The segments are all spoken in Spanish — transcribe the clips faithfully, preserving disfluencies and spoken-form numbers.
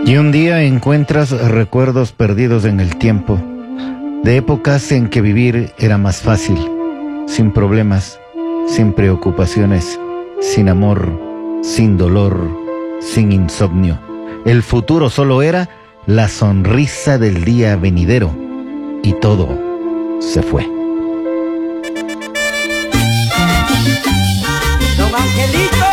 Y un día encuentras recuerdos perdidos en el tiempo, de épocas en que vivir era más fácil, sin problemas, sin preocupaciones, sin amor, sin dolor, sin insomnio. El futuro solo era la sonrisa del día venidero y todo se fue. Don Angelito,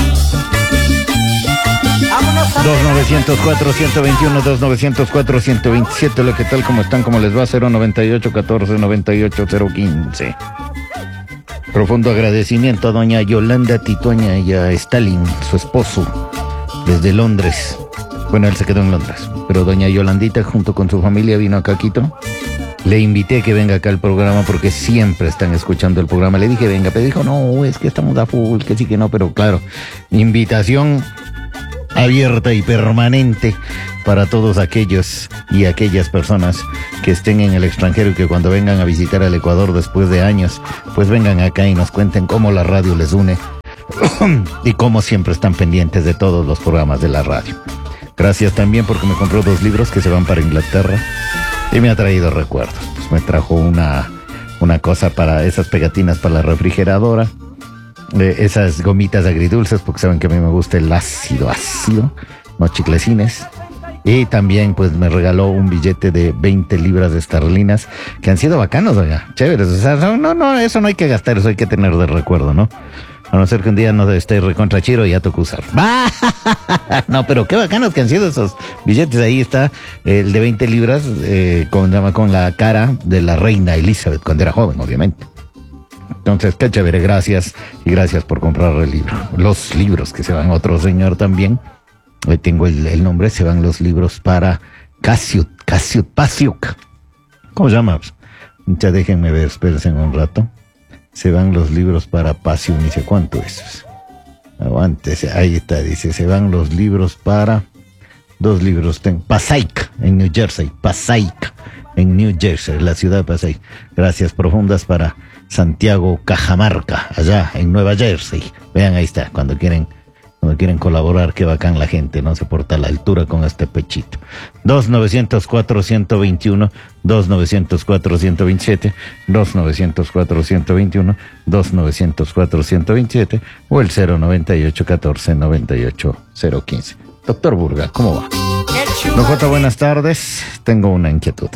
vámonos a dos novecientos cuatro, ciento veintiuno, dos novecientos cuatro, ciento veintisiete. Lo que tal, cómo están, cómo les va. Cero noventa y ocho, catorce noventa y ocho, cero quince. Profundo agradecimiento a doña Yolanda Tituaña y a Stalin, su esposo, desde Londres. Bueno, él se quedó en Londres, pero doña Yolandita junto con su familia vino acá a Quito. Le invité que venga acá al programa porque siempre están escuchando el programa. Le dije, venga, pero dijo, no, es que estamos a full, que sí que no, pero claro, invitación abierta y permanente para todos aquellos y aquellas personas que estén en el extranjero y que cuando vengan a visitar al Ecuador después de años, pues vengan acá y nos cuenten cómo la radio les une y cómo siempre están pendientes de todos los programas de la radio. Gracias también porque me compró dos libros que se van para Inglaterra y me ha traído recuerdos. Pues me trajo una, una cosa para esas pegatinas para la refrigeradora, eh, esas gomitas agridulces, porque saben que a mí me gusta el ácido ácido, no chiclecines. Y también pues me regaló un billete de veinte libras esterlinas que han sido bacanos, oiga, chéveres. O sea, no, no, eso no hay que gastar, eso hay que tener de recuerdo, ¿no? A no ser que un día no esté recontra chiro y ya toca usar. No, pero qué bacanos que han sido esos billetes. Ahí está el de veinte libras eh, con, con la cara de la reina Elizabeth cuando era joven, obviamente. Entonces, qué chévere, gracias. Y gracias por comprar el libro. Los libros que se van, otro señor también. Hoy tengo el, el nombre, se van los libros para Casiut, Casiut, Pasiuk. ¿Cómo se llama? Ya déjenme ver, espérense un rato. Se van los libros para Pasiuk, ni sé cuánto es. Aguántese, ahí está, dice, se van los libros para... Dos libros, ten, Passaic, en New Jersey, Passaic, en New Jersey, la ciudad de Passaic. Gracias profundas para Santiago Cajamarca, allá en Nueva Jersey. Vean, ahí está, cuando quieren... Cuando quieren colaborar, qué bacán la gente, no se porta a la altura con este pechito. dos novecientos cuatro, ciento veintiuno, dos novecientos cuatro, ciento veintisiete, dos novecientos cuatro, ciento veintiuno, dos novecientos cuatro, ciento veintisiete o el cero noventa y ocho, catorce noventa y ocho, cero quince. Doctor Burga, ¿cómo va? Don J, buenas tardes. Tengo una inquietud.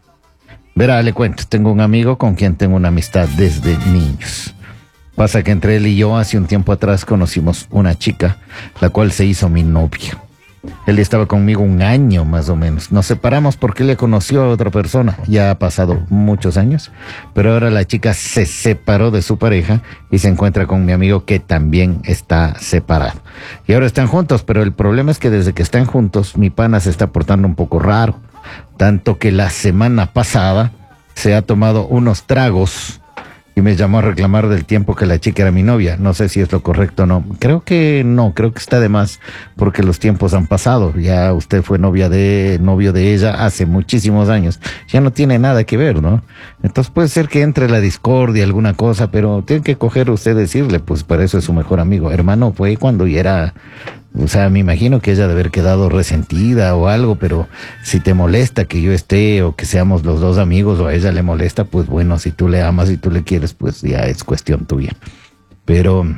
Verá, le cuento, tengo un amigo con quien tengo una amistad desde niños. Pasa que entre él y yo hace un tiempo atrás conocimos una chica, la cual se hizo mi novia. Él estaba conmigo un año más o menos. Nos separamos porque él le conoció a otra persona. Ya ha pasado muchos años, pero ahora la chica se separó de su pareja y se encuentra con mi amigo que también está separado. Y ahora están juntos, pero el problema es que desde que están juntos, mi pana se está portando un poco raro. Tanto que la semana pasada se ha tomado unos tragos y me llamó a reclamar del tiempo que la chica era mi novia. No sé si es lo correcto o no. Creo que no, creo que está de más porque los tiempos han pasado. Ya usted fue novia de, novio de ella hace muchísimos años. Ya no tiene nada que ver, ¿no? Entonces puede ser que entre la discordia, alguna cosa, pero tiene que coger usted y decirle, pues para eso es su mejor amigo. Hermano, fue cuando ya era... O sea, me imagino que ella debe haber quedado resentida o algo, pero si te molesta que yo esté o que seamos los dos amigos o a ella le molesta, pues bueno, si tú le amas y tú le quieres, pues ya es cuestión tuya. Pero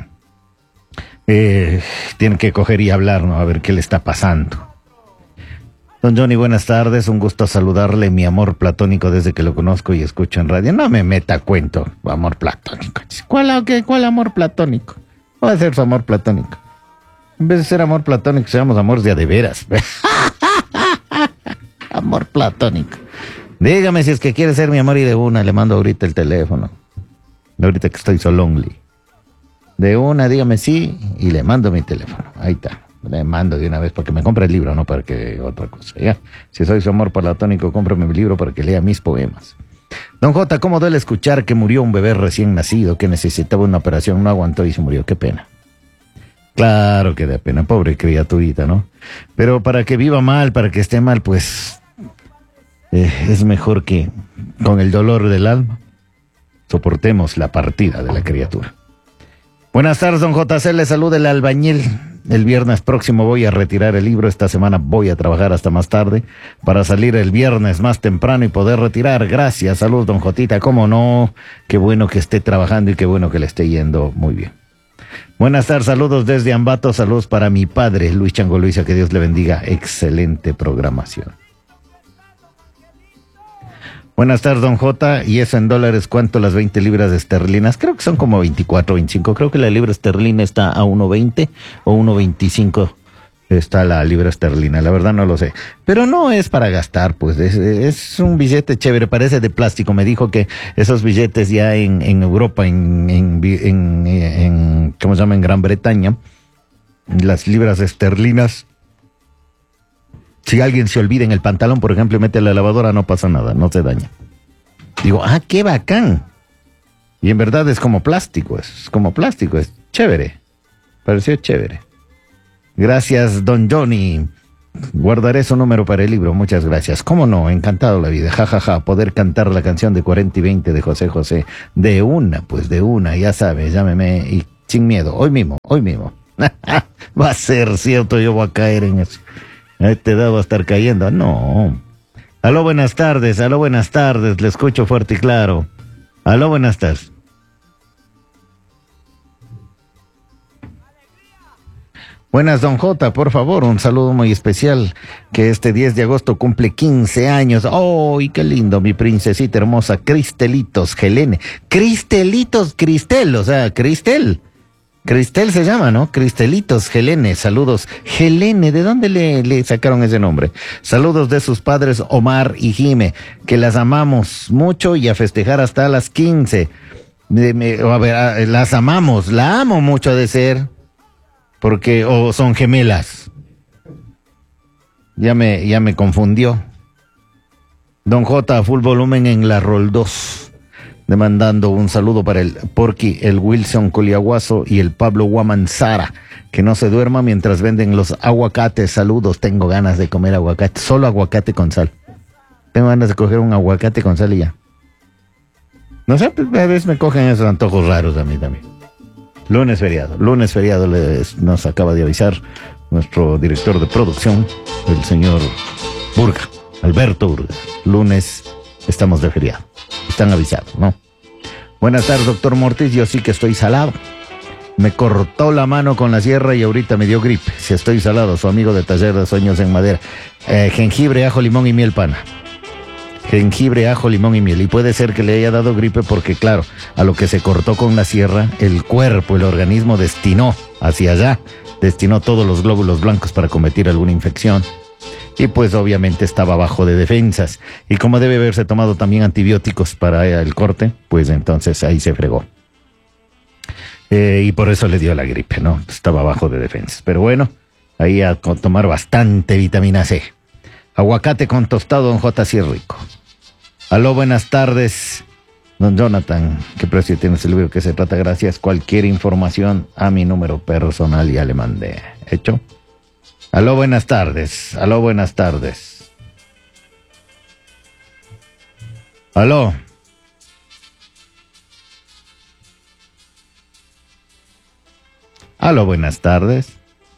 eh, tienen que coger y hablar, ¿no? A ver qué le está pasando. Don Johnny, buenas tardes, un gusto saludarle, mi amor platónico desde que lo conozco y escucho en radio. No me meta cuento, amor platónico. ¿Cuál, qué, cuál amor platónico? Va a ser su amor platónico. En vez de ser amor platónico, seamos amores de a de veras. Amor platónico. Dígame si es que quiere ser mi amor y de una, le mando ahorita el teléfono. Ahorita que estoy so lonely. De una, dígame sí, y le mando mi teléfono. Ahí está. Le mando de una vez para que me compre el libro, no para que otra cosa. ¿Ya? Si soy su amor platónico, cómprame mi libro para que lea mis poemas. Don J, ¿cómo duele escuchar que murió un bebé recién nacido que necesitaba una operación, no aguantó y se murió? Qué pena. Claro que da pena, pobre criaturita, ¿no? Pero para que viva mal, para que esté mal, pues eh, es mejor que con el dolor del alma soportemos la partida de la criatura. Buenas tardes, don J C, le saluda el albañil El viernes próximo voy a retirar el libro. Esta semana voy a trabajar hasta más tarde para salir el viernes más temprano y poder retirar. Gracias. Salud, don Jotita. Cómo no. Qué bueno que esté trabajando y qué bueno que le esté yendo muy bien. Buenas tardes. Saludos desde Ambato. Saludos para mi padre, Luis Chango Luisa. Que Dios le bendiga. Excelente programación. Buenas tardes, don J. ¿Y eso en dólares cuánto las veinte libras esterlinas? Creo que son como veinticuatro, veinticinco. Creo que la libra esterlina está a uno veinte o uno veinticinco. Está la libra esterlina, la verdad no lo sé. Pero no es para gastar, pues es, es un billete chévere, parece de plástico. Me dijo que esos billetes ya en, en Europa, en, en, en, en, ¿cómo se llama? En Gran Bretaña, las libras esterlinas, si alguien se olvida en el pantalón, por ejemplo, y mete a la lavadora, no pasa nada, no se daña. Digo, ah, qué bacán. Y en verdad es como plástico, es como plástico, es chévere. Pareció chévere. Gracias, don Johnny. Guardaré su número para el libro, muchas gracias. ¿Cómo no? Encantado la vida, jajaja, ja, ja. Poder cantar la canción de cuarenta y veinte de José José. De una, pues de una, ya sabes, llámeme y sin miedo, hoy mismo, hoy mismo. Va a ser cierto, yo voy a caer en eso. A esta edad va a estar cayendo. No. Aló, buenas tardes. Aló, buenas tardes. Le escucho fuerte y claro. Aló, buenas tardes. Buenas, don J, por favor, un saludo muy especial, que este diez de agosto cumple quince años. ¡Oh, qué lindo, mi princesita hermosa! Cristelitos, Helene. Cristelitos, Cristel, o sea, Cristel. Cristel se llama, ¿no? Cristelitos, Helene, saludos. Helene, ¿de dónde le, le sacaron ese nombre? Saludos de sus padres Omar y Jime, que las amamos mucho y a festejar hasta las quince. De, me, a ver, a, las amamos, la amo mucho de ser, porque, o oh, son gemelas. Ya me, ya me confundió. Don J, a full volumen en la Rol dos. Demandando un saludo para el Porky, el Wilson Coliaguazo y el Pablo Guamanzara. Que no se duerma mientras venden los aguacates. Saludos, tengo ganas de comer aguacate. Solo aguacate con sal. Tengo ganas de coger un aguacate con sal y ya. No sé, pues, a veces me cogen esos antojos raros a mí también. Lunes feriado. Lunes feriado les, nos acaba de avisar nuestro director de producción, el señor Burga, Alberto Burga. Lunes estamos de feriado. Están avisados, ¿no? Buenas tardes, doctor Mortis. Yo sí que estoy salado. Me cortó la mano con la sierra y ahorita me dio gripe. Si estoy salado, su amigo de taller de sueños en madera. Eh, jengibre, ajo, limón y miel, pana. Jengibre, ajo, limón y miel. Y puede ser que le haya dado gripe porque, claro, a lo que se cortó con la sierra, el cuerpo, el organismo destinó hacia allá. Destinó todos los glóbulos blancos para combatir alguna infección. Y pues obviamente estaba bajo de defensas. Y como debe haberse tomado también antibióticos para el corte, pues entonces ahí se fregó. Eh, y por eso le dio la gripe, ¿no? Estaba bajo de defensas. Pero bueno, ahí a tomar bastante vitamina C. Aguacate con tostado, don J, sí es rico. Aló, buenas tardes. Don Jonathan, ¿qué precio tiene ese libro? ¿Qué se trata? Gracias. Cualquier información a mi número personal ya le mandé. ¿Hecho? Aló, buenas tardes. Aló, buenas tardes. Aló. Aló, buenas tardes.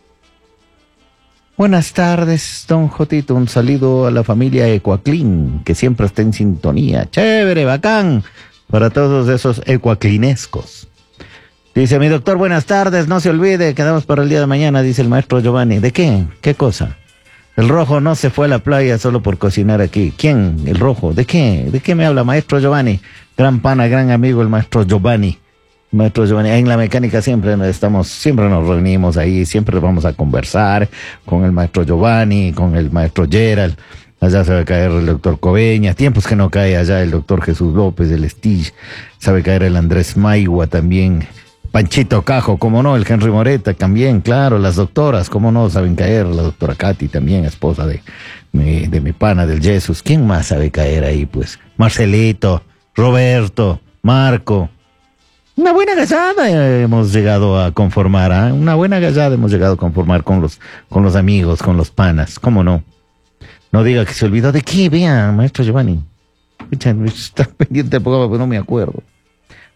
Buenas tardes, don Jotito. Un saludo a la familia Ecuaclin, que siempre está en sintonía. Chévere, bacán, para todos esos ecuaclinescos. Dice mi doctor, buenas tardes, no se olvide, quedamos para el día de mañana, dice el maestro Giovanni. ¿De qué? ¿Qué cosa? El Rojo no se fue a la playa solo por cocinar aquí. ¿Quién? El Rojo. ¿De qué? ¿De qué me habla, maestro Giovanni? Gran pana, gran amigo, el maestro Giovanni. Maestro Giovanni, en la mecánica siempre estamos, siempre nos reunimos ahí, siempre vamos a conversar con el maestro Giovanni, con el maestro Gerald. Allá sabe caer el doctor Coveña, tiempos que no cae allá el doctor Jesús López del Stitch, sabe caer el Andrés Maigua también. Panchito Cajo, cómo no, el Henry Moreta también, claro, las doctoras, cómo no, saben caer, la doctora Katy también, esposa de mi, de mi pana del Jesús. ¿Quién más sabe caer ahí, pues? Marcelito, Roberto, Marco. Una buena gallada hemos llegado a conformar, ¿eh? Una buena gallada hemos llegado a conformar con los, con los amigos, con los panas, cómo no. No diga que se olvidó de qué, vea, maestro Giovanni. Está pendiente del programa, pero no me acuerdo.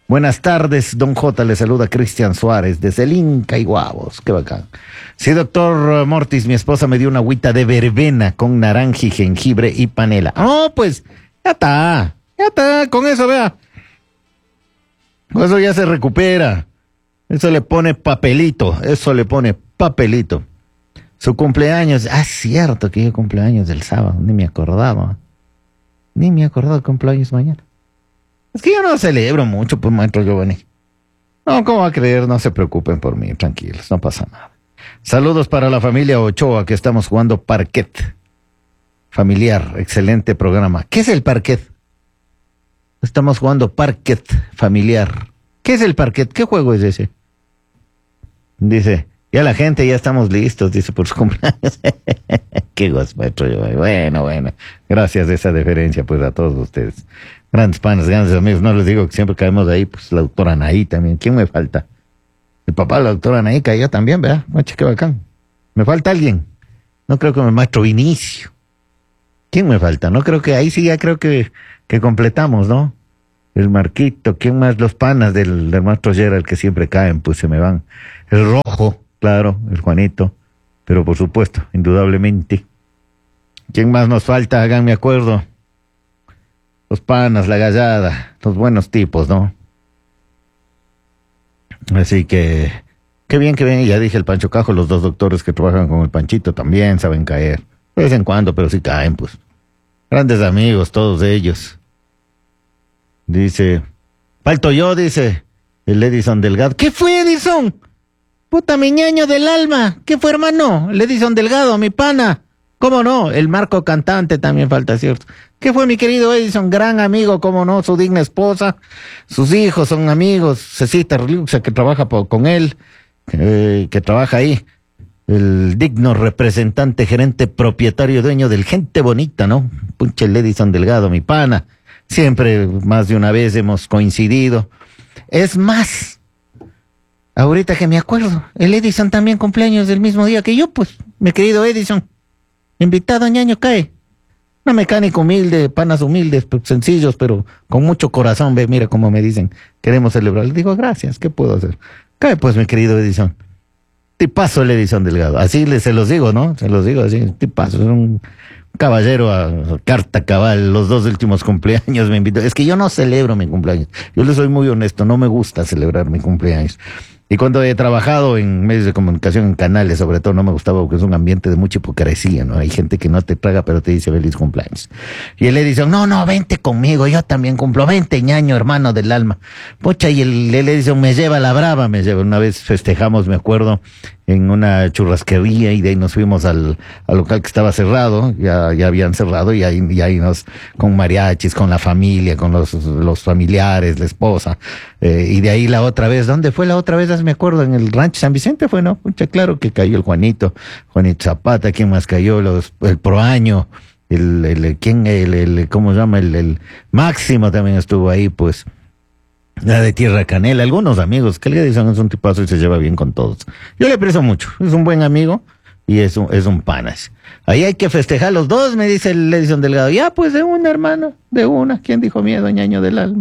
Buenas tardes, don J, le saluda Cristian Suárez, desde el Inca y Guavos, qué bacán. Sí, doctor Mortis, mi esposa me dio una agüita de verbena con naranja y jengibre y panela. Oh, pues, ya está, ya está, con eso, vea. Eso ya se recupera. Eso le pone papelito, eso le pone papelito. Su cumpleaños, ah, cierto que yo cumpleaños del sábado, ni me acordaba. Ni me acordaba de cumpleaños mañana. Es que yo no celebro mucho, pues, maestro Giovanni. No, ¿cómo va a creer? No se preocupen por mí, tranquilos, no pasa nada. Saludos para la familia Ochoa, que estamos jugando parquet. Familiar, excelente programa. ¿Qué es el parquet? Estamos jugando parquet familiar. ¿Qué es el parquet? ¿Qué juego es ese? Dice, ya la gente, ya estamos listos, dice, por su cumpleaños. Qué gozo, maestro Giovanni. Bueno, bueno. Gracias de esa deferencia, pues, a todos ustedes. Grandes panes, grandes amigos. No les digo que siempre caemos ahí, pues la doctora Anaí también. ¿Quién me falta? El papá de la doctora Anaí cayó también, ¿verdad? Macho, qué bacán. ¿Me falta alguien? No creo que el maestro Vinicio. ¿Quién me falta? No creo que, ahí sí ya creo que, que completamos, ¿no? El Marquito, ¿quién más? Los panas del, del maestro Gerald que siempre caen, pues se me van. El Rojo, claro, el Juanito. Pero por supuesto, indudablemente. ¿Quién más nos falta? Háganme acuerdo. Los panas, la gallada, los buenos tipos, ¿no? Así que, qué bien que ven, ya dije el Pancho Cajo, los dos doctores que trabajan con el Panchito también saben caer. De vez en cuando, pero sí caen, pues. Grandes amigos, todos ellos. Dice, falto yo, dice el Edison Delgado. ¿Qué fue, Edison? Puta, mi ñaño del alma. ¿Qué fue, hermano? El Edison Delgado, mi pana. ¿Cómo no? El Marco Cantante también falta, ¿cierto? ¿Qué fue, mi querido Edison? Gran amigo, ¿cómo no? Su digna esposa, sus hijos son amigos, Cecita Ruxa, que trabaja por, con él, eh, que trabaja ahí, el digno representante, gerente, propietario, dueño del Gente Bonita, ¿no? Punche el Edison Delgado, mi pana. Siempre, más de una vez hemos coincidido. Es más, ahorita que me acuerdo, el Edison también cumpleaños del mismo día que yo, pues, mi querido Edison. Invitado, ñaño, cae. Una mecánica humilde, panas humildes, pues, sencillos, pero con mucho corazón, ve, mira cómo me dicen, queremos celebrar. Le digo, gracias, ¿qué puedo hacer? Cae pues, mi querido Edison. Tipazo el Edison Delgado. Así le, se los digo, ¿no? Se los digo así, tipazo. Es un caballero a carta cabal. Los dos últimos cumpleaños me invitó. Es que yo no celebro mi cumpleaños. Yo le soy muy honesto, no me gusta celebrar mi cumpleaños. Y cuando he trabajado en medios de comunicación, en canales, sobre todo, no me gustaba porque es un ambiente de mucha hipocresía, ¿no? Hay gente que no te traga, pero te dice feliz cumpleaños. Y el Edison, no, no, vente conmigo, yo también cumplo, vente, ñaño, hermano del alma. Pocha, y el, el Edison me lleva a la brava, me lleva. Una vez festejamos, me acuerdo, en una churrasquería y de ahí nos fuimos al, al local que estaba cerrado, ya, ya habían cerrado y ahí, y ahí nos, con mariachis, con la familia, con los, los familiares, la esposa, eh, y de ahí la otra vez, ¿dónde fue la otra vez? Me acuerdo, en el rancho San Vicente fue, ¿no? Pucha, claro que cayó el Juanito, Juanito Zapata, ¿quién más cayó? Los, el Proaño, el, el, ¿quién? El, el, ¿cómo se llama? El, el Máximo también estuvo ahí, pues. La de Tierra Canela, algunos amigos, que el Edison es un tipazo y se lleva bien con todos. Yo le aprecio mucho, es un buen amigo y es un, es un panas. Ahí hay que festejar los dos, me dice el Edison Delgado. Ya, pues de una, hermano, de una. ¿Quién dijo miedo, ñaño del alma?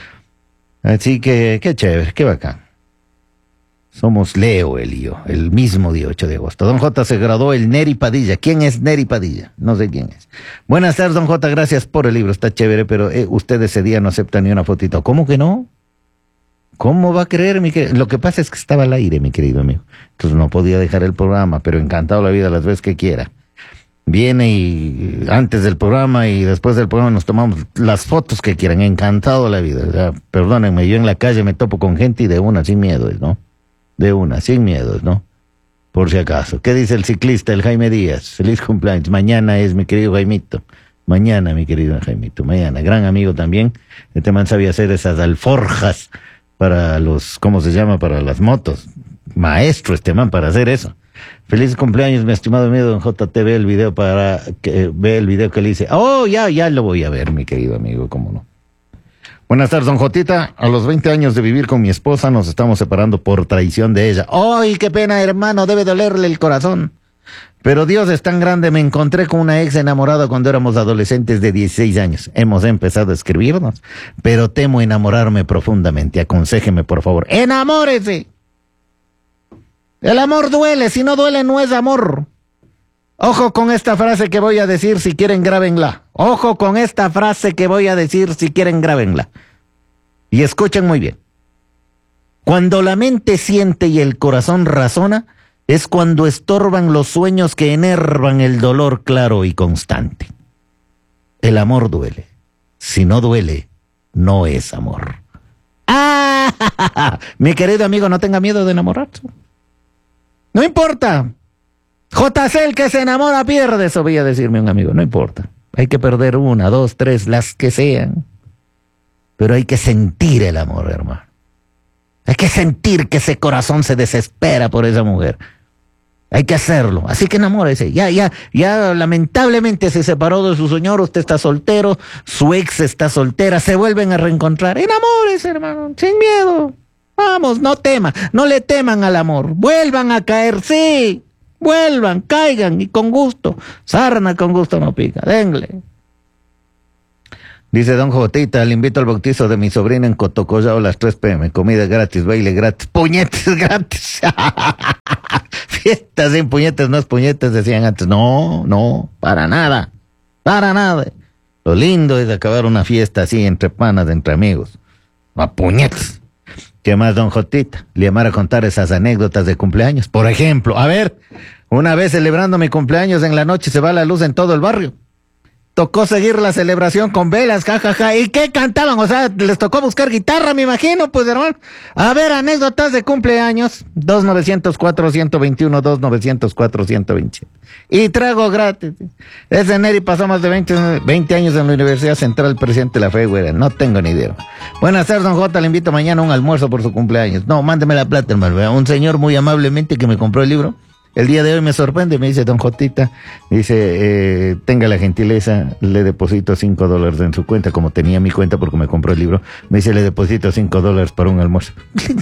Así que, qué chévere, qué bacán. Somos Leo, él y yo, el mismo día ocho de agosto. Don J se graduó el Neri Padilla. ¿Quién es Neri Padilla? No sé quién es. Buenas tardes, don J, gracias por el libro, está chévere, pero eh, usted ese día no acepta ni una fotito. ¿Cómo que no? ¿Cómo va a creer, mi querido? Lo que pasa es que estaba al aire, mi querido amigo. Entonces no podía dejar el programa, pero encantado la vida las veces que quiera. Viene y antes del programa y después del programa nos tomamos las fotos que quieran. Encantado la vida. O sea, perdónenme, yo en la calle me topo con gente y de una, sin miedo, ¿no? De una, sin miedos, ¿no? Por si acaso. ¿Qué dice el ciclista, el Jaime Díaz? Feliz cumpleaños. Mañana es mi querido Jaimito. Mañana, mi querido Jaimito. Mañana. Gran amigo también. Este man sabía hacer esas alforjas para los, ¿cómo se llama? Para las motos. Maestro este man para hacer eso. Feliz cumpleaños, mi estimado amigo don J T. Ve el video para que ve el video que le hice. Oh, ya, ya lo voy a ver, mi querido amigo, cómo no. Buenas tardes, don Jotita. A los veinte años de vivir con mi esposa nos estamos separando por traición de ella. ¡Ay, qué pena, hermano! Debe dolerle el corazón. Pero Dios es tan grande, me encontré con una ex enamorada cuando éramos adolescentes de dieciséis años. Hemos empezado a escribirnos, pero temo enamorarme profundamente. Aconséjeme, por favor. ¡Enamórese! El amor duele, si no duele no es amor. Ojo con esta frase que voy a decir, si quieren grábenla. Ojo con esta frase que voy a decir, si quieren grábenla. Y escuchen muy bien. Cuando la mente siente y el corazón razona, es cuando estorban los sueños que enervan el dolor claro y constante. El amor duele. Si no duele, no es amor. ¡Ah! Mi querido amigo, no tenga miedo de enamorarse. No importa. J C, el que se enamora pierde, eso voy a decirme un amigo. No importa. Hay que perder una, dos, tres, las que sean. Pero hay que sentir el amor, hermano. Hay que sentir que ese corazón se desespera por esa mujer. Hay que hacerlo. Así que enamórese. Ya, ya, ya lamentablemente se separó de su señor, usted está soltero, su ex está soltera, se vuelven a reencontrar. Enamórese, hermano, sin miedo. Vamos, no teman, no le teman al amor. Vuelvan a caer, sí. Vuelvan, caigan y con gusto. Sarna con gusto no pica. Denle. Dice Don Jotita, le invito al bautizo de mi sobrina en Cotocollao a las tres pe eme. Comida gratis, baile gratis, puñetes gratis. Fiestas sin puñetes, no es puñetes, decían antes. No, no, para nada, para nada. Lo lindo es acabar una fiesta así entre panas, entre amigos. No a puñetes. ¿Qué más, Don Jotita? Le llamara a contar esas anécdotas de cumpleaños. Por ejemplo, a ver, una vez celebrando mi cumpleaños en la noche se va la luz en todo el barrio. Tocó seguir la celebración con velas, jajaja. Ja, ja. ¿Y qué cantaban? O sea, les tocó buscar guitarra, me imagino, pues, hermano. A ver, anécdotas de cumpleaños. dos nueve cero cuatro, uno dos uno, dos nueve cero cuatro, uno dos siete. Y trago gratis. Ese Neri pasó más de veinte, veinte años en la Universidad Central, presidente de la Fe, güey. No tengo ni idea. Buenas tardes, Don J. Le invito mañana a un almuerzo por su cumpleaños. No, mándeme la plata, hermano. Un señor muy amablemente que me compró el libro. El día de hoy me sorprende, me dice Don Jotita, dice, eh, tenga la gentileza, le deposito cinco dólares en su cuenta, como tenía mi cuenta porque me compró el libro, me dice, le deposito cinco dólares para un almuerzo.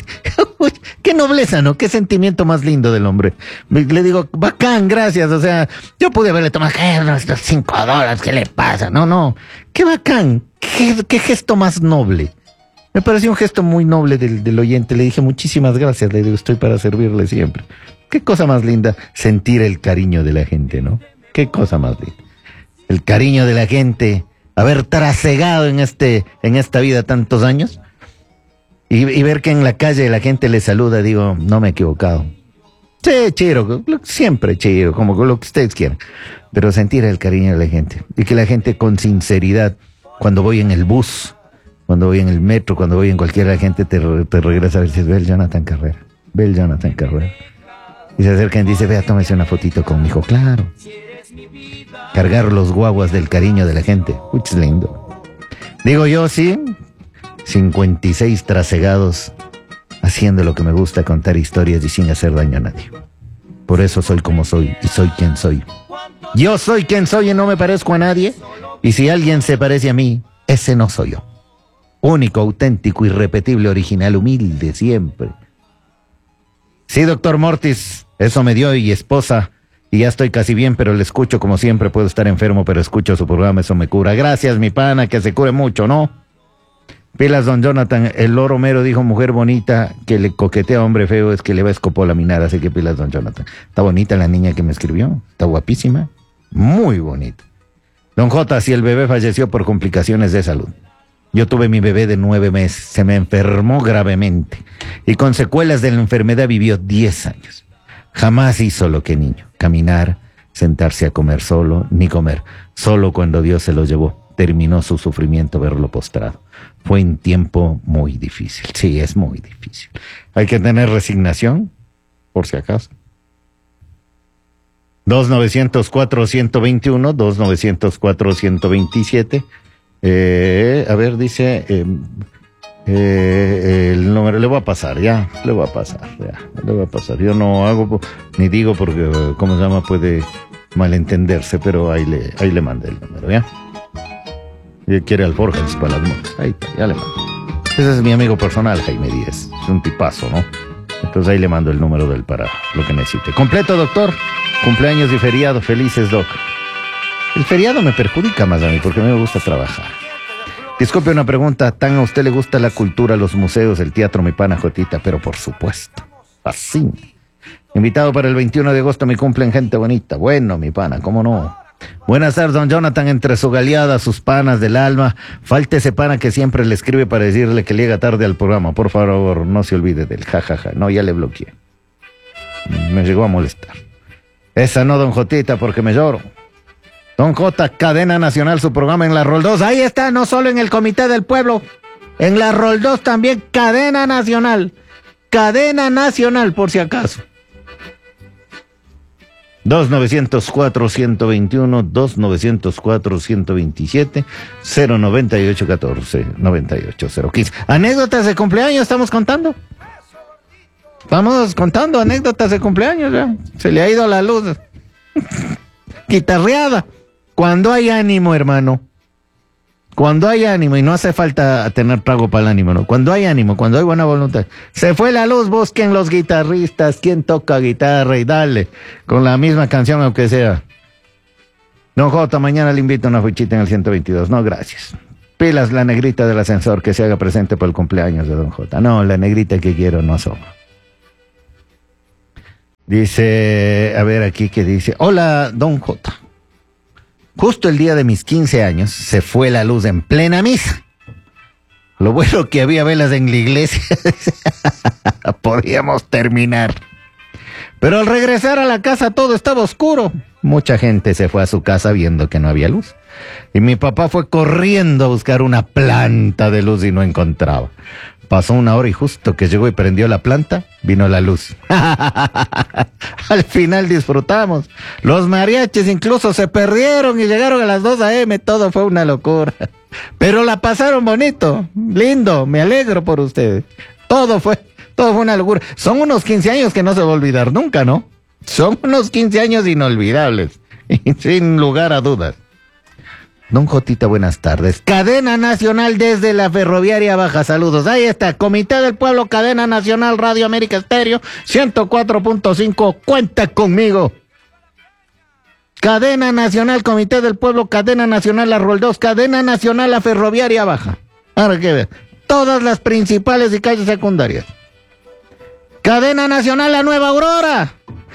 Qué nobleza, ¿no? Qué sentimiento más lindo del hombre. Le digo, bacán, gracias, o sea, yo pude haberle tomado, ¿qué? Nuestros cinco dólares, ¿qué le pasa? No, no, qué bacán, qué, qué gesto más noble. Me pareció un gesto muy noble del, del oyente, le dije, muchísimas gracias, le digo, estoy para servirle siempre. Qué cosa más linda sentir el cariño de la gente, ¿no? Qué cosa más linda. El cariño de la gente, haber trasegado en este, en esta vida tantos años y, y ver que en la calle la gente le saluda, digo, no me he equivocado. Sí, chiro, siempre chiro, como lo que ustedes quieran. Pero sentir el cariño de la gente y que la gente con sinceridad, cuando voy en el bus, cuando voy en el metro, cuando voy en cualquiera, la gente te, te regresa a ver si ve el Jonathan Carrera, ve el Jonathan Carrera. Y se acercan y dice, vea, tómese una fotito con mi hijo. Claro. Cargar los guaguas del cariño de la gente. Uy, es lindo. Digo yo, sí, cincuenta y seis trasegados haciendo lo que me gusta, contar historias y sin hacer daño a nadie. Por eso soy como soy y soy quien soy. Yo soy quien soy y no me parezco a nadie. Y si alguien se parece a mí, ese no soy yo. Único, auténtico, irrepetible, original, humilde, siempre. Sí, doctor Mortis, eso me dio y esposa, y ya estoy casi bien, pero le escucho como siempre, puedo estar enfermo, pero escucho su programa, eso me cura. Gracias, mi pana, que se cure mucho, ¿no? Pilas, don Jonathan, el loro mero dijo, mujer bonita que le coquetea a hombre feo es que le va a escopolaminar, así que pilas, don Jonathan. Está bonita la niña que me escribió, está guapísima, muy bonita. Don J, si el bebé falleció por complicaciones de salud. Yo tuve mi bebé de nueve meses, se me enfermó gravemente y con secuelas de la enfermedad vivió diez años. Jamás hizo lo que niño, caminar, sentarse a comer solo, ni comer. Solo cuando Dios se lo llevó, terminó su sufrimiento verlo postrado. Fue un tiempo muy difícil, sí, es muy difícil. Hay que tener resignación, por si acaso. dos nueve cero cuatro, uno dos uno, dos nueve cero cuatro, uno dos siete. Eh, a ver, dice eh, eh, el número, le voy a pasar, ya, le voy a pasar, ya, le voy a pasar. Yo no hago, ni digo porque, ¿cómo se llama? Puede malentenderse, pero ahí le, ahí le mandé el número, ¿ya? Y quiere alforjas para las motos, ahí está, ya le mandé. Ese es mi amigo personal, Jaime Díez, es un tipazo, ¿no? Entonces ahí le mando el número del para lo que necesite. Completo, doctor. Cumpleaños y feriado. Felices, doc. El feriado me perjudica más a mí porque a mí me gusta trabajar. Disculpe una pregunta. ¿Tan a usted le gusta la cultura, los museos, el teatro, mi pana Jotita? Pero por supuesto. Así. Invitado para el veintiuno de agosto, mi cumplen gente bonita. Bueno, mi pana, ¿cómo no? Buenas tardes, don Jonathan, entre su galeada, sus panas del alma. Falta ese pana que siempre le escribe para decirle que llega tarde al programa. Por favor, no se olvide del jajaja. No, ya le bloqueé. Me llegó a molestar. Esa no, don Jotita, porque me lloro. Don J, Cadena Nacional, su programa en la Rol dos. Ahí está, no solo en el Comité del Pueblo. En la Rol dos también, Cadena Nacional. Cadena Nacional, por si acaso. dos nueve cero cuatro, uno dos uno, dos nueve cero cuatro, uno dos siete, cero noventa y ocho catorce, noventa y ocho cero quince. Anécdotas de cumpleaños estamos contando. Vamos contando anécdotas de cumpleaños, ya. Se le ha ido la luz. Guitarreada. Cuando hay ánimo, hermano. Cuando hay ánimo, y no hace falta tener trago para el ánimo, ¿no? Cuando hay ánimo, cuando hay buena voluntad. Se fue la luz, busquen los guitarristas, quién toca guitarra y dale, con la misma canción aunque sea. Don J, mañana le invito a una fichita en el ciento veintidós. No, gracias. Pilas, la negrita del ascensor que se haga presente por el cumpleaños de Don J. No, la negrita que quiero no asoma. Dice, a ver aquí que dice, hola, Don J. Justo el día de mis quince años se fue la luz en plena misa. Lo bueno que había velas en la iglesia. Podíamos terminar. Pero al regresar a la casa todo estaba oscuro. Mucha gente se fue a su casa viendo que no había luz. Y mi papá fue corriendo a buscar una planta de luz y no encontraba. Pasó una hora y justo que llegó y prendió la planta, vino la luz. Al final disfrutamos. Los mariachis incluso se perdieron y llegaron a las dos a eme. Todo fue una locura. Pero la pasaron bonito, lindo, me alegro por ustedes. Todo fue, todo fue una locura. Son unos quince años que no se va a olvidar nunca, ¿no? Son unos quince años inolvidables, sin lugar a dudas. Don Jotita, buenas tardes. Cadena Nacional desde la Ferroviaria Baja, saludos. Ahí está, Comité del Pueblo, Cadena Nacional, Radio América Estéreo, ciento cuatro punto cinco, cuenta conmigo. Cadena Nacional, Comité del Pueblo, Cadena Nacional, la Rol dos, Cadena Nacional, la Ferroviaria Baja. Ahora que ver, todas las principales y calles secundarias. Cadena Nacional, la Nueva Aurora.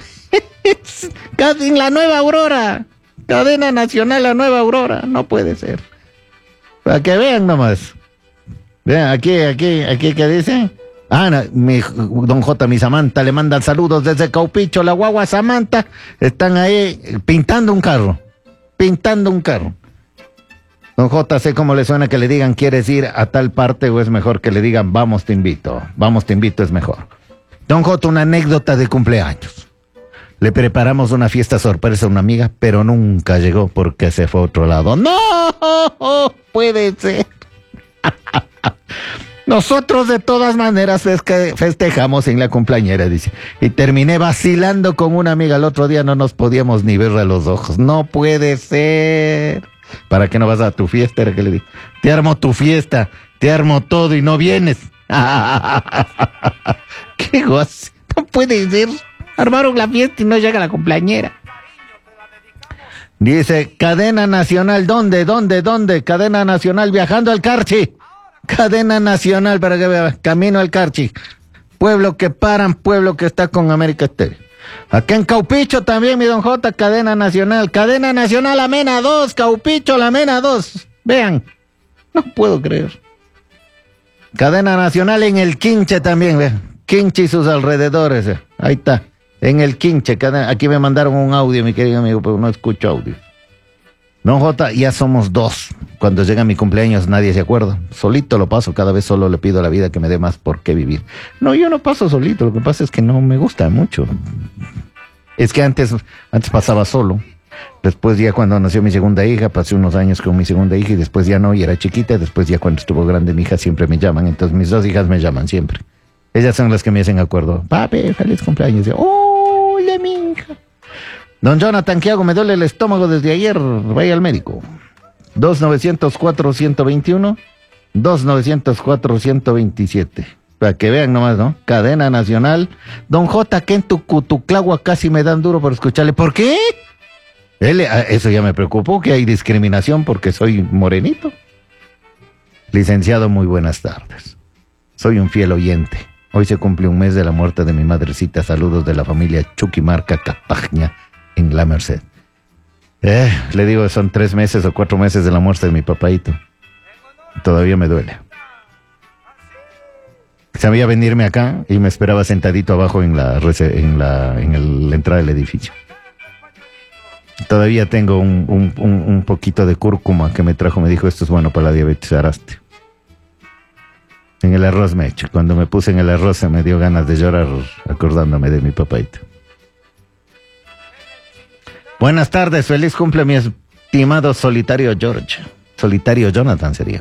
Casi la Nueva Aurora. Cadena Nacional, la Nueva Aurora. No puede ser. Para que vean nomás. Vean, aquí, aquí, aquí, ¿qué dice? Ah, no, mi, don J, mi Samantha, le mandan saludos desde Caupicho. La guagua Samantha están ahí pintando un carro. Pintando un carro. Don J, sé cómo le suena que le digan, ¿quieres ir a tal parte? O es mejor que le digan, vamos, te invito. Vamos, te invito, es mejor. Don J, una anécdota de cumpleaños. Le preparamos una fiesta sorpresa a una amiga, pero nunca llegó porque se fue a otro lado. ¡No! Puede ser. Nosotros de todas maneras festejamos en la cumpleañera, dice. Y terminé vacilando con una amiga. El otro día no nos podíamos ni ver a los ojos. No puede ser. ¿Para qué no vas a tu fiesta? Era que le dije. Te armo tu fiesta, te armo todo y no vienes. ¡Qué goce! No puede ser. Armaron la fiesta y no llega la cumpleañera. Dice, Cadena Nacional, ¿dónde, dónde, dónde? Cadena Nacional, viajando al Carchi. Cadena Nacional, para que vea, camino al Carchi. Pueblo que paran, pueblo que está con América Estéreo. Acá en Caupicho también, mi don J, Cadena Nacional. Cadena Nacional, la Mena dos, Caupicho, la Mena dos. Vean, no puedo creer. Cadena Nacional en el Quinche también, vean. Quinche y sus alrededores, eh. Ahí está. En el Quinche, aquí me mandaron un audio, mi querido amigo, pero no escucho audio. No, J, ya somos dos. Cuando llega mi cumpleaños nadie se acuerda. Solito lo paso, cada vez solo le pido a la vida que me dé más por qué vivir. No, yo no paso solito, lo que pasa es que no me gusta mucho. Es que antes, antes pasaba solo. Después ya cuando nació mi segunda hija, pasé unos años con mi segunda hija y después ya no, y era chiquita. Después ya cuando estuvo grande mi hija siempre me llaman, entonces mis dos hijas me llaman siempre. Ellas son las que me hacen acuerdo. Papi, feliz cumpleaños. ¡Oh, hola, mi hija! Don Jonathan, ¿qué hago? Me duele el estómago desde ayer. Vaya al médico. dos nueve cero cuatro, uno dos uno. dos nueve cero cuatro, uno dos siete. Para que vean nomás, ¿no? Cadena nacional. Don J, que en tu Cutuclagua casi me dan duro por escucharle. ¿Por qué? Él, eso ya me preocupó, que hay discriminación porque soy morenito. Licenciado, muy buenas tardes. Soy un fiel oyente. Hoy se cumple un mes de la muerte de mi madrecita. Saludos de la familia Chuquimarca Capagna en La Merced. Eh, le digo, son tres meses o cuatro meses de la muerte de mi papaito. Todavía me duele. Sabía venirme acá y me esperaba sentadito abajo en la, en la, en el, la entrada del edificio. Todavía tengo un, un, un, un poquito de cúrcuma que me trajo, me dijo, esto es bueno para la diabetes, araste. En el arroz me echo. Cuando me puse en el arroz se me dio ganas de llorar acordándome de mi papaito. Buenas tardes, feliz cumple mi estimado solitario George. Solitario Jonathan sería.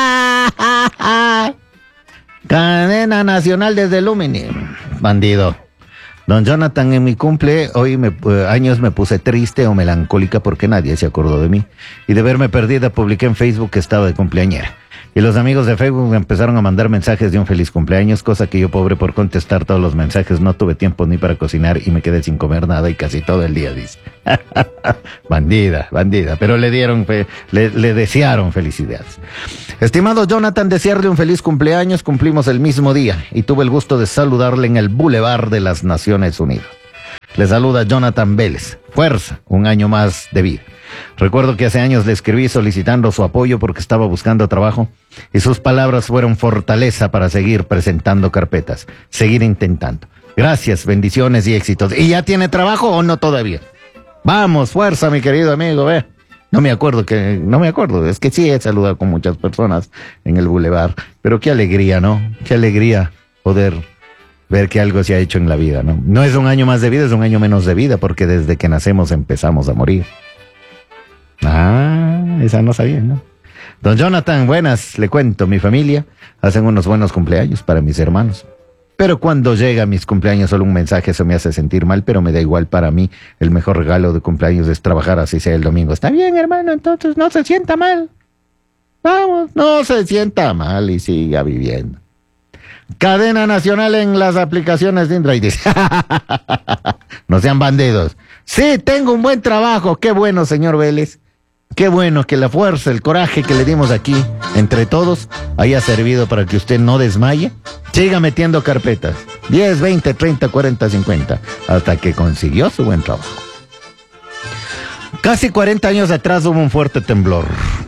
Cadena nacional desde Lumini. Bandido. Don Jonathan, en mi cumple, hoy me, eh, años me puse triste o melancólica porque nadie se acordó de mí. Y de verme perdida, publiqué en Facebook que estaba de cumpleañera. Y los amigos de Facebook empezaron a mandar mensajes de un feliz cumpleaños, cosa que yo, pobre por contestar todos los mensajes, no tuve tiempo ni para cocinar y me quedé sin comer nada y casi todo el día, dice. Bandida, bandida, pero le dieron, fe, le, le desearon felicidades. Estimado Jonathan, desearle un feliz cumpleaños, cumplimos el mismo día y tuve el gusto de saludarle en el Boulevard de las Naciones Unidas. Le saluda Jonathan Vélez. Fuerza, un año más de vida. Recuerdo que hace años le escribí solicitando su apoyo porque estaba buscando trabajo y sus palabras fueron fortaleza para seguir presentando carpetas, seguir intentando. Gracias, bendiciones y éxitos. ¿Y ya tiene trabajo o no todavía? Vamos, fuerza, mi querido amigo, ve. No me acuerdo que, no me acuerdo, es que sí he saludado con muchas personas en el Boulevard, pero qué alegría, ¿no? Qué alegría poder ver que algo se ha hecho en la vida, ¿no? No es un año más de vida, es un año menos de vida, porque desde que nacemos empezamos a morir. Ah, esa no sabía, ¿no? Don Jonathan, buenas, le cuento, mi familia hacen unos buenos cumpleaños para mis hermanos. Pero cuando llega a mis cumpleaños solo un mensaje, eso me hace sentir mal, pero me da igual. Para mí el mejor regalo de cumpleaños es trabajar, así sea el domingo. Está bien, hermano, entonces no se sienta mal. Vamos, no se sienta mal y siga viviendo. Cadena nacional en las aplicaciones de Indra y dice, no sean bandidos. Sí, tengo un buen trabajo, qué bueno, señor Vélez. Qué bueno que la fuerza, el coraje que le dimos aquí, entre todos, haya servido para que usted no desmaye. Siga metiendo carpetas, diez, veinte, treinta, cuarenta, cincuenta, hasta que consiguió su buen trabajo. Casi cuarenta años atrás hubo un fuerte temblor.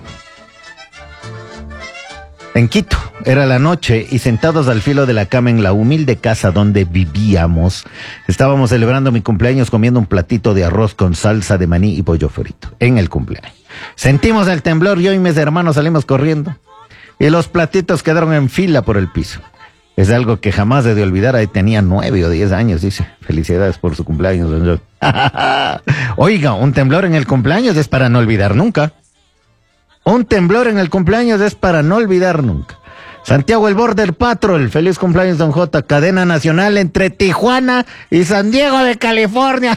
En Quito, era la noche y sentados al filo de la cama en la humilde casa donde vivíamos, estábamos celebrando mi cumpleaños comiendo un platito de arroz con salsa de maní y pollo frito, en el cumpleaños. Sentimos el temblor, yo y mis hermanos salimos corriendo y los platitos quedaron en fila por el piso. Es algo que jamás he de olvidar, ahí tenía nueve o diez años, dice. Felicidades por su cumpleaños, don John. Oiga, un temblor en el cumpleaños es para no olvidar nunca. Un temblor en el cumpleaños es para no olvidar nunca. Santiago el Border Patrol, feliz cumpleaños don J, cadena nacional entre Tijuana y San Diego de California.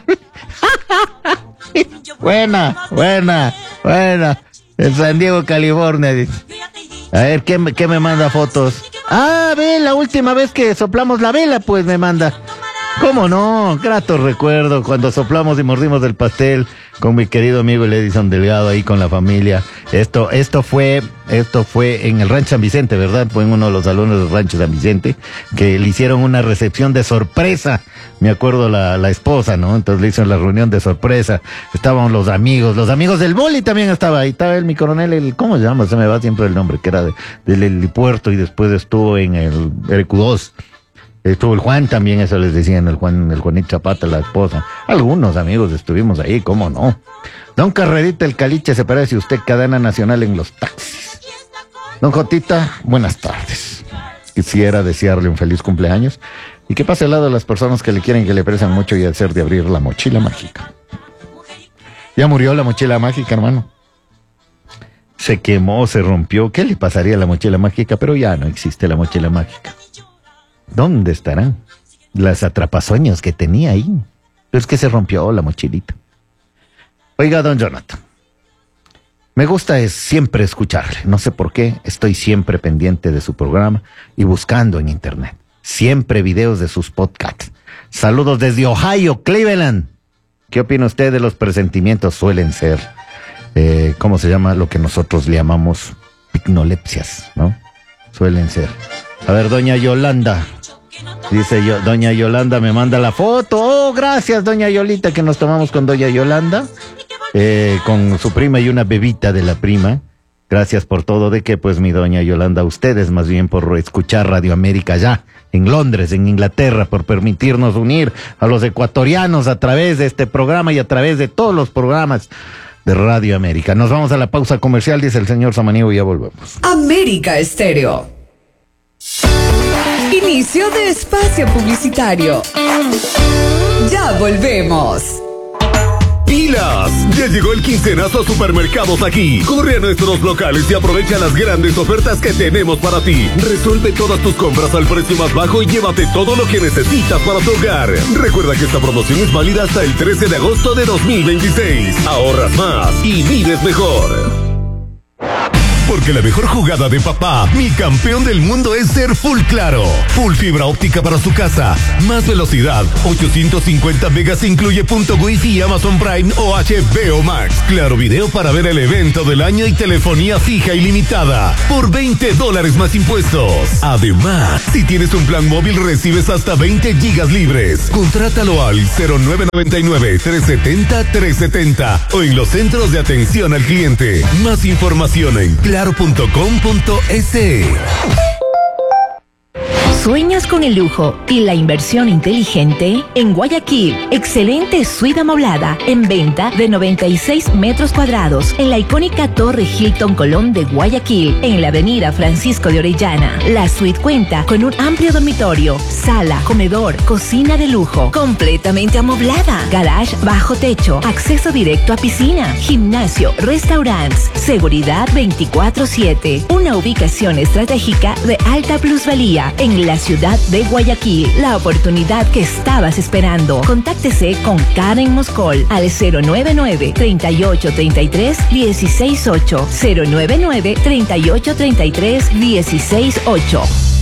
Buena, buena, buena. En San Diego, California. A ver, ¿qué, qué me manda fotos? Ah, ve, la última vez que soplamos la vela, pues me manda. ¿Cómo no? Grato recuerdo cuando soplamos y mordimos el pastel con mi querido amigo el Edison Delgado ahí con la familia. Esto, esto fue, esto fue en el Rancho San Vicente, ¿verdad? Fue en uno de los salones del Rancho San Vicente, que le hicieron una recepción de sorpresa. Me acuerdo la, la esposa, ¿no? Entonces le hicieron la reunión de sorpresa. Estaban los amigos, los amigos del boli también estaba ahí. Estaba el mi coronel, el, ¿cómo se llama? Se me va siempre el nombre, que era de, del helipuerto y después estuvo en el R Q dos. Estuvo el Juan también, eso les decían, el Juan, el Juanito Zapata, la esposa. Algunos amigos estuvimos ahí, ¿cómo no? Don Carrerita, el caliche, se parece a usted, cadena nacional en los taxis. Don Jotita, buenas tardes. Quisiera desearle un feliz cumpleaños y que pase al lado de las personas que le quieren, que le aprecian mucho y hacer de abrir la mochila mágica. Ya murió la mochila mágica, hermano. Se quemó, se rompió. ¿Qué le pasaría a la mochila mágica? Pero ya no existe la mochila mágica. ¿Dónde estarán las atrapasueños que tenía ahí? Pero es que se rompió la mochilita. Oiga, don Jonathan, Me gusta es siempre escucharle. No sé por qué, estoy siempre pendiente de su programa y buscando en internet. Siempre videos de sus podcasts. Saludos desde Ohio, Cleveland. ¿Qué opina usted de los presentimientos? Suelen ser, eh, ¿cómo se llama? Lo que nosotros le llamamos picnolepsias, ¿no? Suelen ser. A ver, doña Yolanda. Dice yo, doña Yolanda me manda la foto. Oh, gracias, doña Yolita, que nos tomamos con doña Yolanda. Eh, con su prima y una bebita de la prima. Gracias por todo. ¿De qué? Pues mi doña Yolanda, ustedes más bien por escuchar Radio América allá, en Londres, en Inglaterra, por permitirnos unir a los ecuatorianos a través de este programa y a través de todos los programas de Radio América. Nos vamos a la pausa comercial, dice el señor Samaniego, y ya volvemos. América Estéreo. Inicio de espacio publicitario. Ya volvemos. ¡Pilas! Ya llegó el quincenazo a Supermercados Aquí. Corre a nuestros locales y aprovecha las grandes ofertas que tenemos para ti. Resuelve todas tus compras al precio más bajo y llévate todo lo que necesitas para tu hogar. Recuerda que esta promoción es válida hasta el trece de agosto de dos mil veintiséis. Ahorras más y vives mejor. Porque la mejor jugada de papá, mi campeón del mundo, es ser Full Claro. Full fibra óptica para su casa. Más velocidad. ochocientos cincuenta megas incluye punto Wi-Fi, Amazon Prime o H B O Max. Claro Video para ver el evento del año y telefonía fija ilimitada. Por veinte dólares más impuestos. Además, si tienes un plan móvil recibes hasta veinte gigas libres. Contrátalo al cero nueve nueve nueve, tres siete cero, tres siete cero o en los centros de atención al cliente. Más información en claro punto com punto es. ¿Sueñas con el lujo y la inversión inteligente? En Guayaquil, excelente suite amoblada en venta de noventa y seis metros cuadrados en la icónica Torre Hilton Colón de Guayaquil, en la avenida Francisco de Orellana. La suite cuenta con un amplio dormitorio, sala, comedor, cocina de lujo, completamente amoblada, garage bajo techo, acceso directo a piscina, gimnasio, restaurantes, seguridad veinticuatro siete. Una ubicación estratégica de alta plusvalía en la ciudad de Guayaquil. La oportunidad que estabas esperando. Contáctese con Karen Moscol al cero nueve nueve, treinta y ocho, treinta y tres, dieciséis ocho. cero nueve nueve, treinta y ocho, treinta y tres, dieciséis ocho.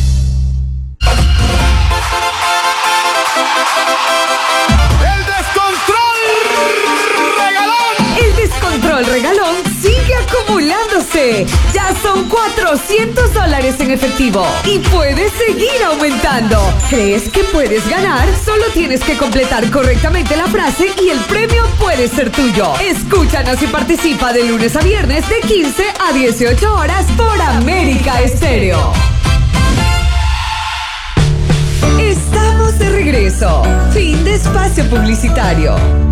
¡El descontrol regalón! El descontrol regalón sigue acumulándose. Ya son cuatrocientos dólares en efectivo y puedes seguir aumentando. ¿Crees que puedes ganar? Solo tienes que completar correctamente la frase y el premio puede ser tuyo. Escúchanos y participa de lunes a viernes de quince a dieciocho horas por América Estéreo. Estamos de regreso. Fin de espacio publicitario.